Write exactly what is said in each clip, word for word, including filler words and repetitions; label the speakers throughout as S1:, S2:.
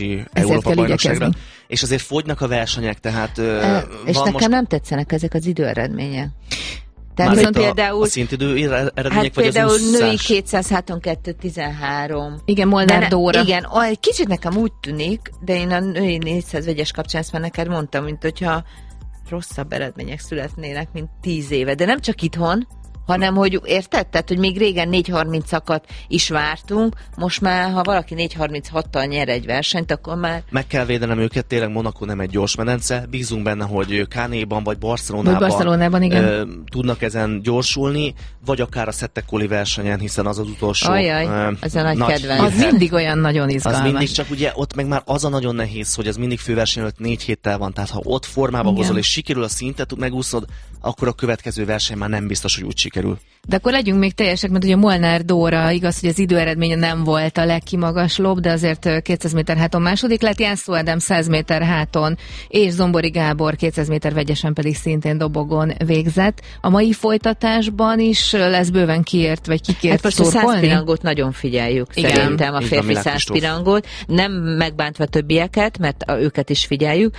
S1: Európa-bajnokságra, és azért fogynak a versenyek, tehát
S2: e, és nekem
S1: most...
S2: nem tetszenek ezek az időeredmények.
S1: Tehát viszont például a szintidő eredmények,
S2: hát
S1: vagy
S2: például
S1: az
S2: női kétszázhatvankettő tizenhárom.
S3: Igen, Molnár Dóra.
S2: Igen, egy kicsit nekem úgy tűnik, de én a női négyszáz vegyes kapcsán ezt már neked mondtam, mint hogyha rosszabb eredmények születnének, mint tíz éve. De nem csak itthon, hanem, hogy érted? Tehát, hogy még régen négy harmincakat is vártunk, most már, ha valaki négy harminchattal nyer egy versenyt, akkor már...
S1: Meg kell védenem őket, tényleg Monaco nem egy gyors medence, bízunk benne, hogy Kánéban vagy Barcelonában,
S3: vagy Barcelonában igen.
S1: ö, tudnak ezen gyorsulni, vagy akár a Szettekoli versenyen, hiszen az az utolsó...
S2: Ajaj, ö, az a nagy, nagy kedvenc.
S3: Az mindig olyan nagyon izgalmas.
S1: Az mindig, csak ugye ott meg már az a nagyon nehéz, hogy az mindig főverseny előtt négy héttel van, tehát ha ott formába igen. hozol, és sikerül a szintet megúszod, akkor a következő verseny már nem biztos, hogy úgy sikerül.
S3: De akkor legyünk még teljesek, mert ugye Molnár Dóra, igaz, hogy az időeredménye nem volt a legkimagaslóbb, de azért kétszáz méter háton második lett, Jászló Ádám száz méter háton, és Zombori Gábor kétszáz méter vegyesen pedig szintén dobogon végzett. A mai folytatásban is lesz bőven kiért, vagy kikért
S2: hát
S3: szurkolni?
S2: Hát a százpirangót nagyon figyeljük, igen. Szerintem a férfi százpirangót. Nem megbántva többieket, mert őket is figyeljük.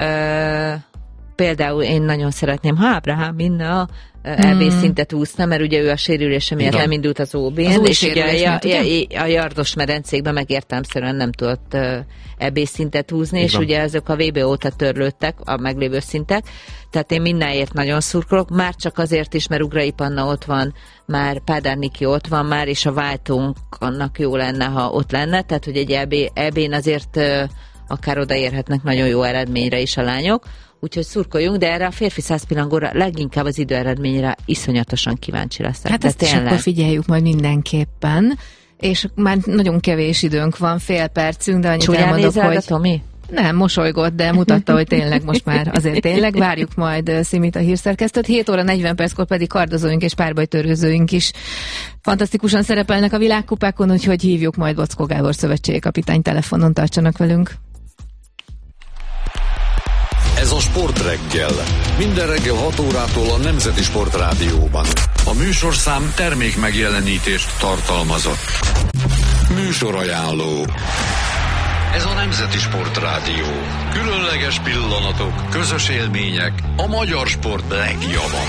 S2: Uh, például én nagyon szeretném, ha Ábrahám Inna a é bé hmm. szintet úszna, mert ugye ő a sérülése miatt nem indult az ó bén, és ugye a, a, a Jardos medencékben meg értelemszerűen nem tudott é bé szintet húzni, és ugye ezek a vé bé óta törlődtek, a meglévő szintek, tehát én mindenért nagyon szurkolok, már csak azért is, mert Ugrai Panna ott van, már Pádár Niki ott van már, és a váltónk annak jó lenne, ha ott lenne, tehát hogy egy é bén azért akár odaérhetnek nagyon jó eredményre is a lányok, úgyhogy szurkoljunk, de erre a férfi százpillangóra leginkább az időeredményre iszonyatosan kíváncsi leszek.
S3: Hát ezt is akkor figyeljük majd mindenképpen, és már nagyon kevés időnk van, fél percünk, de annyit
S2: Csúnyán
S3: elmondok, hogy...
S2: a Tomi?
S3: Nem, mosolygott, de mutatta, hogy tényleg most már azért tényleg. Várjuk majd Szimit, a hírszerkesztőt. hét óra negyven perckor pedig kardozóink és párbajtörőzőink is fantasztikusan szerepelnek a világkupákon, úgyhogy hívjuk majd Bockó Gábor szövetségi kapitány telefonon, tartsanak velünk.
S4: Ez a Sportreggel. Minden reggel hat órától a Nemzeti Sportrádióban. A műsorszám termék megjelenítést tartalmazott. Műsorajánló. Ez a Nemzeti Sportrádió. Különleges pillanatok, közös élmények, a magyar sport legjava.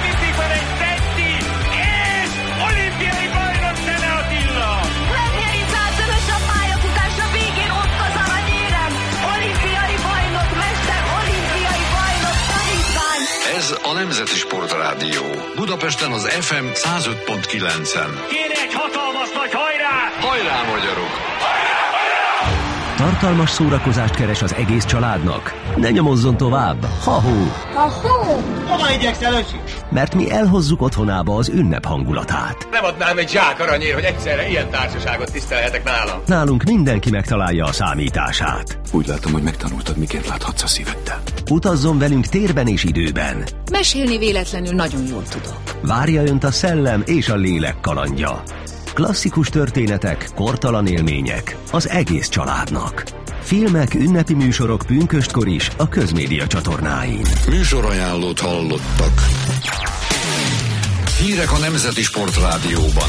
S4: Ez a Nemzeti Sportrádió. Budapesten az ef em száz öt pont kilencen.
S5: Kéne egy hatalmas nagy hajrá!
S4: Hajrá, magyarok!
S5: Hajrá, hajrá!
S6: Tartalmas szórakozást keres az egész családnak? Ne nyomozzon tovább! Ha-hó!
S5: Ha-hó! Hova igyekszel, öcsi?
S6: Mert mi elhozzuk otthonába az ünnep hangulatát.
S5: Nem adnám egy zsák aranyért, hogy egyszerre ilyen társaságot tisztelhetek nálam.
S6: Nálunk mindenki megtalálja a számítását.
S4: Úgy látom, hogy megtanultad, miként láthatsz a szíveddel.
S6: Utazzon velünk térben és időben.
S7: Mesélni véletlenül nagyon jól tudok.
S6: Várja önt a szellem és a lélek kalandja. Klasszikus történetek, kortalan élmények az egész családnak. Filmek, ünnepi műsorok pünköstkor is a Közmédia csatornáin.
S4: Műsorajánlót hallottak. Hírek a Nemzeti Sportrádióban.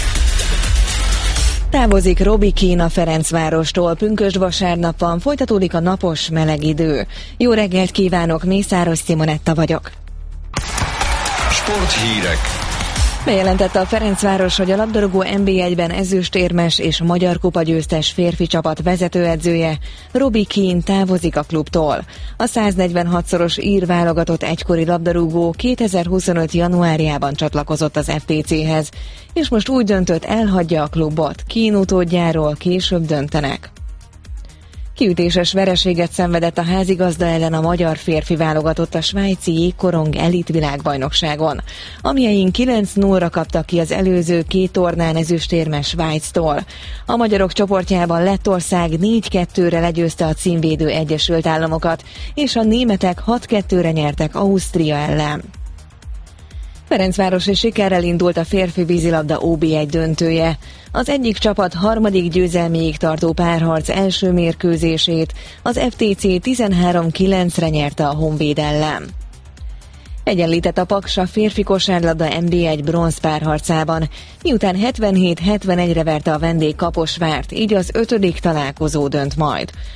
S8: Távozik Robbie Keane a Ferencvárostól. Pünkösd vasárnap folytatódik a napos, meleg idő. Jó reggelt kívánok, Mészáros Simonetta vagyok.
S4: Sporthírek.
S8: Bejelentette a Ferencváros, hogy a labdarúgó en bé egyben ezüstérmes és magyar kupa győztes férfi csapat vezetőedzője Robbie Keane távozik a klubtól. A száznegyvenhatszoros ír válogatott egykori labdarúgó kétezer-huszonöt januárjában csatlakozott az ef té céhez, és most úgy döntött, elhagyja a klubot. Keane utódjáról később döntenek. Kiütéses vereséget szenvedett a házigazda ellen a magyar férfi válogatott a svájci jégkorong elit világbajnokságon. Amilyein kilenc nullra kaptak ki az előző két tornán ezüstérmes Svájctól. A magyarok csoportjában Lettország négy kettőre legyőzte a címvédő Egyesült Államokat, és a németek hat kettőre nyertek Ausztria ellen. Ferencvárosi sikerrel indult a férfi vízilabda ó bé egy döntője. Az egyik csapat harmadik győzelméig tartó párharc első mérkőzését az ef té cé tizenhárom kilencre nyerte a Honvéd ellen. Egyenlített a Paksa férfi kosárlabda en bé egy bronzpárharcában, miután hetvenhét hetvenegyre verte a vendég Kaposvárt, így az ötödik találkozó dönt majd.